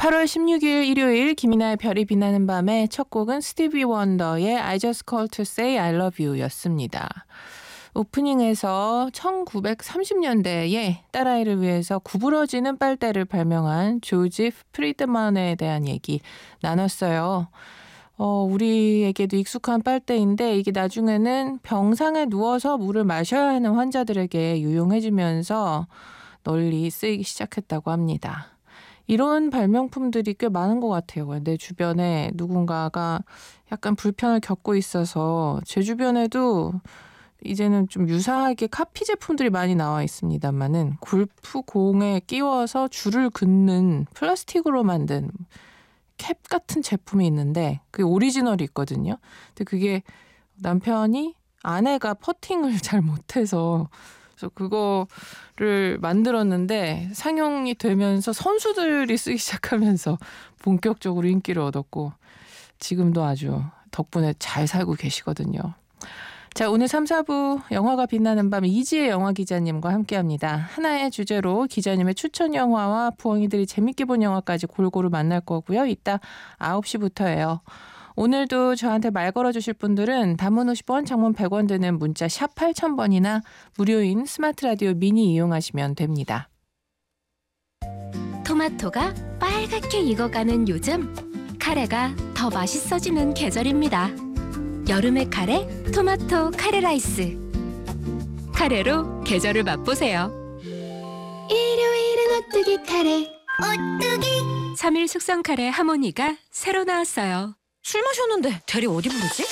8월 16일 일요일 김이나의 별이 빛나는 밤의 첫 곡은 스티비 원더의 I Just Called to Say I Love You 였습니다. 오프닝에서 1930년대에 딸아이를 위해서 구부러지는 빨대를 발명한 조지 프리드먼에 대한 얘기 나눴어요. 우리에게도 익숙한 빨대인데 이게 나중에는 병상에 누워서 물을 마셔야 하는 환자들에게 유용해지면서 널리 쓰이기 시작했다고 합니다. 이런 발명품들이 꽤 많은 것 같아요. 내 주변에 누군가가 약간 불편을 겪고 있어서 제 주변에도 이제는 좀 유사하게 카피 제품들이 많이 나와 있습니다만은 골프공에 끼워서 줄을 긋는 플라스틱으로 만든 캡 같은 제품이 있는데 그게 오리지널이 있거든요. 근데 그게 남편이 아내가 퍼팅을 잘 못해서 그래서 그거를 만들었는데 상용이 되면서 선수들이 쓰기 시작하면서 본격적으로 인기를 얻었고 지금도 아주 덕분에 잘 살고 계시거든요. 자, 오늘 3, 4부 영화가 빛나는 밤 이지혜 영화기자님과 함께합니다. 하나의 주제로 기자님의 추천 영화와 부엉이들이 재밌게 본 영화까지 골고루 만날 거고요. 이따 9시부터예요. 오늘도 저한테 말 걸어주실 분들은 단문 50원, 장문 100원 드는 문자 샵 8000번이나 무료인 스마트 라디오 미니 이용하시면 됩니다. 토마토가 빨갛게 익어가는 요즘 카레가 더 맛있어지는 계절입니다. 여름의 카레, 토마토 카레 라이스. 카레로 계절을 맛보세요. 일요일은 오뚜기 카레. 오뚜기. 3일 숙성 카레 하모니가 새로 나왔어요. 술 마셨는데 대리 어디 부르지?